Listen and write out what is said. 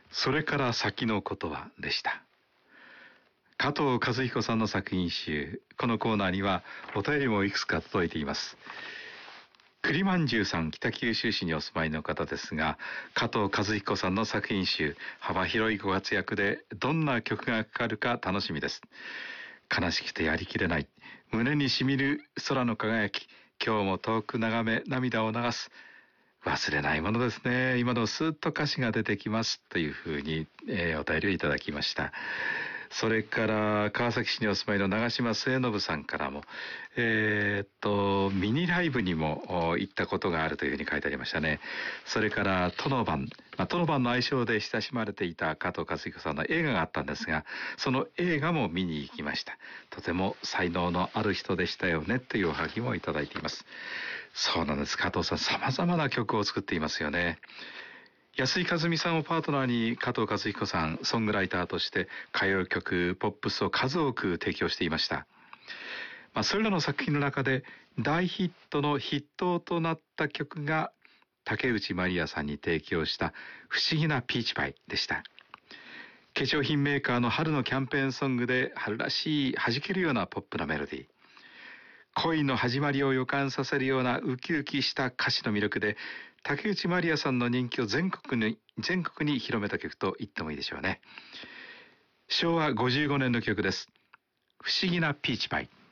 それから先のことはでした。加藤和彦さんの作品集、このコーナーにはお便りもいくつか届いています。栗まんじゅうさん、北九州市にお住まいの方ですが、加藤和彦さんの作品集、幅広いご活躍でどんな曲がかかるか楽しみです。悲しくてやりきれない、胸にしみる空の輝き、今日も遠く眺め涙を流す、忘れないものですね。今のスーッと歌詞が出てきますというふうに、お便りをいただきました。それから川崎市にお住まいの長島末信さんからも、ミニライブにも行ったことがあるというふうに書いてありましたね。それからトノバン、トノバンの愛称で親しまれていた加藤和彦さんの映画があったんですが、その映画も見に行きました。とても才能のある人でしたよねというおはぎもいただいています。そうなんです。加藤さん、様々な曲を作っていますよね。安井和美さんをパートナーに加藤和彦さん、ソングライターとして歌謡曲、ポップスを数多く提供していました。それらの作品の中で大ヒットの筆頭となった曲が竹内まりやさんに提供した不思議なピーチパイでした。化粧品メーカーの春のキャンペーンソングで春らしい弾けるようなポップなメロディー。恋の始まりを予感させるようなウキウキした歌詞の魅力で、竹内まりやさんの人気を全国に広めた曲と言ってもいいでしょうね。昭和55年の曲です。不思議なピーチパイ。